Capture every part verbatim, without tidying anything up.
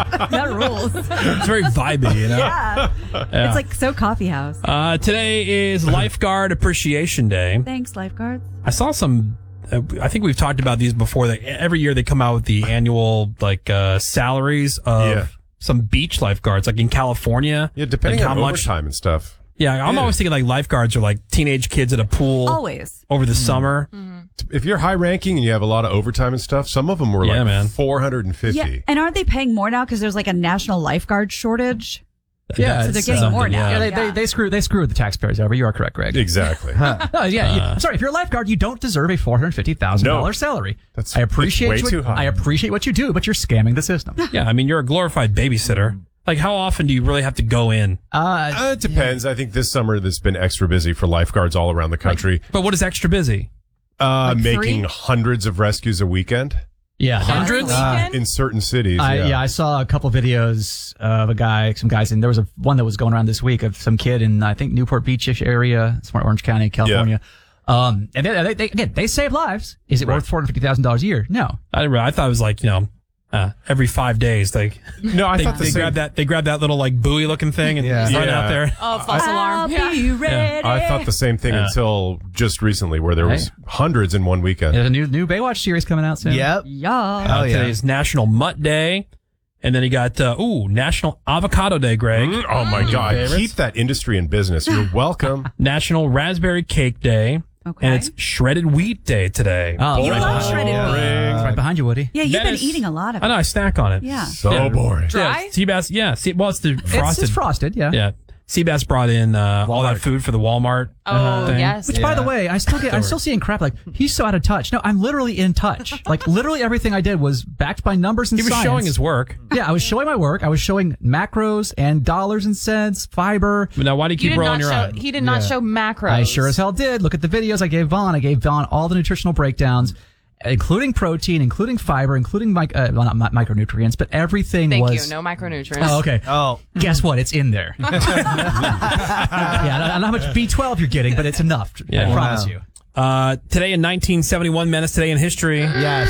That rules. It's very vibey, you know? Yeah. Yeah. It's like so coffee house. Uh, today is Lifeguard Appreciation Day. Thanks, lifeguards. I saw some, uh, I think we've talked about these before. That every year they come out with the annual like uh, salaries of Yeah. some beach lifeguards, like in California. Yeah, depending like on how much. overtime and stuff. Yeah, I'm Yeah. always thinking like lifeguards are like teenage kids at a pool Always. over the summer. If you're high ranking and you have a lot of overtime and stuff, some of them were Yeah, like man. four hundred fifty. Yeah. And aren't they paying more now because there's like a national lifeguard shortage? Yeah, So they're it's, getting uh, more now. Yeah, they, Yeah. They, they screw they screw with the taxpayers over. You are correct, Greg. Exactly. No, yeah, yeah. Sorry, if you're a lifeguard, you don't deserve a four hundred fifty thousand No. dollars salary. That's- I appreciate it's way what, too high. I appreciate what you do, but you're scamming the system. Yeah, I mean, you're a glorified babysitter. Like, how often do you really have to go in? Uh, Uh, it depends. I think this summer that's been extra busy for lifeguards all around the country. But what is extra busy? Uh, Like making three? hundreds of rescues a weekend yeah, Hundreds? Uh, in certain cities. I, yeah. yeah, I saw a couple videos of a guy, some guys, and there was a one that was going around this week of some kid in I think Newport Beach-ish area, somewhere Orange County, California. Um, and they, they, they again, they save lives. Is it Right. worth four hundred fifty thousand dollars a year? No. I didn't. realize- I thought it was like, you know, uh, every five days they No, I they, thought the they same. grab that they grab that little like buoy looking thing and Yeah. run Yeah. out there. Oh, false I'll alarm. Yeah. be ready. I thought the same thing Yeah. until just recently, where there was Hey. hundreds in one weekend. There's a new new Baywatch series coming out soon. Yep. Yeah. Uh, Oh, yeah. Today's National Mutt Day, and then you got uh, ooh National Avocado Day, Greg. Mm, oh my God! favorites? Keep that industry in business. You're welcome. National Raspberry Cake Day, Okay. and it's Shredded Wheat Day today. Oh, You right love behind- shredded Boring. wheat. It's right behind you, Woody. Yeah, you've That been is- eating a lot of I it. know I snack on it. Yeah. So Yeah. boring. Dry? Yeah, Seabass. Yeah, see, well, it's the It's, frosted. it's frosted, yeah. Yeah, Seabass brought in uh, all that food for the Walmart. Oh, uh, thing. yes. Which, by the way, I still get, I'm still seeing crap like he's so out of touch. No, I'm literally in touch. Like literally everything I did was backed by numbers and He was science. showing his work. Yeah, I was showing my work. I was showing macros and dollars and cents, fiber. But now, why do you You keep did rolling not your show. eye? He did not Yeah. show macros. I sure as hell did. Look at the videos I gave Vaughn. I gave Vaughn all the nutritional breakdowns, including protein, including fiber, including mic- uh, well, not mi- micronutrients, but everything Thank was. you. No micronutrients. Oh, okay. Oh, Guess what? It's in there. yeah, I don't know how much B twelve you're getting, but it's enough. Yeah. I promise Wow. you. Uh, today in nineteen seventy-one, Menace Today in history. yes.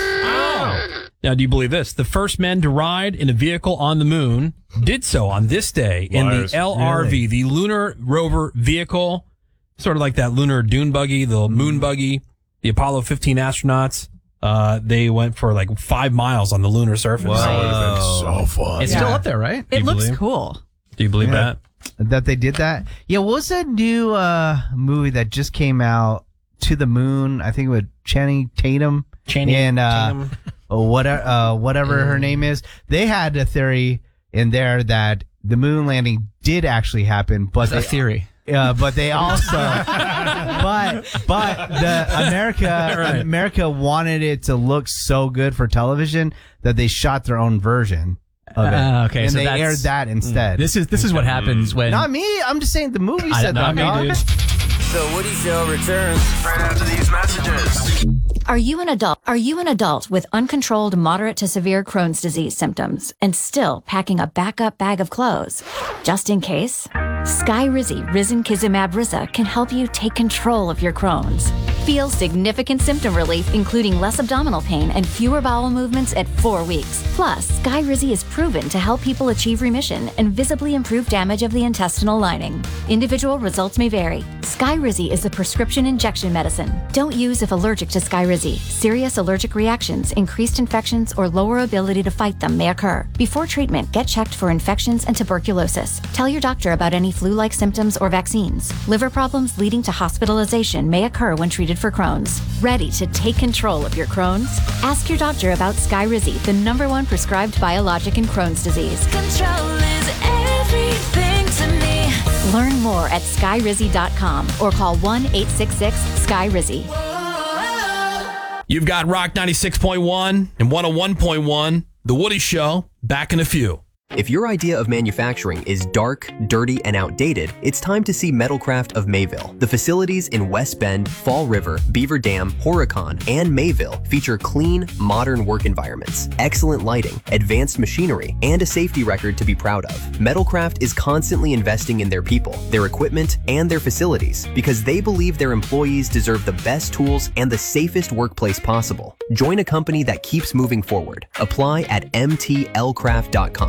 Now, do you believe this? The first men to ride in a vehicle on the moon did so on this day in Liars. the L R V, the Lunar Rover vehicle, sort of like that lunar dune buggy, the moon buggy, the Apollo fifteen astronauts. Uh, they went for like five miles on the lunar surface. That would have been so fun. It's Yeah. still up there, right? It you looks believe? cool. Do you believe Yeah. that? That they did that. Yeah, what was that new uh, movie that just came out? To the Moon, I think with Channing Tatum. Channing and uh, Tatum. whatever, uh, whatever her name is. They had a theory in there that the moon landing did actually happen, but It's a they, theory. uh, but they also, but but the America Right. America wanted it to look so good for television that they shot their own version of it. Uh, okay, and so they that's- aired that instead. This is this is what happens when Not me. I'm just saying the movie I- said not that. me, dog. dude. The Woody Show returns right after these messages. Are you an adult? Are you an adult with uncontrolled moderate to severe Crohn's disease symptoms and still packing a backup bag of clothes? Just in case? Skyrizi Risankizumab Riza can help you take control of your Crohn's. Feel significant symptom relief, including less abdominal pain and fewer bowel movements at four weeks. Plus, Skyrizi is proven to help people achieve remission and visibly improve damage of the intestinal lining. Individual results may vary. Skyrizi is a prescription injection medicine. Don't use if allergic to Skyrizi. Serious allergic reactions, increased infections, or lower ability to fight them may occur. Before treatment, get checked for infections and tuberculosis. Tell your doctor about any flu-like symptoms or vaccines. Liver problems leading to hospitalization may occur when treated for Crohn's. Ready to take control of your Crohn's? Ask your doctor about Skyrizi, the number one prescribed biologic in Crohn's disease. Control is everything to me. Learn more at skyrizi dot com or call one eight six six sky rizi. You've got Rock ninety-six point one and one oh one point one, The Woody Show, back in a few. If your idea of manufacturing is dark, dirty, and outdated, it's time to see Metalcraft of Mayville. The facilities in West Bend, Fall River, Beaver Dam, Horicon, and Mayville feature clean, modern work environments, excellent lighting, advanced machinery, and a safety record to be proud of. Metalcraft is constantly investing in their people, their equipment, and their facilities because they believe their employees deserve the best tools and the safest workplace possible. Join a company that keeps moving forward. Apply at m t l craft dot com.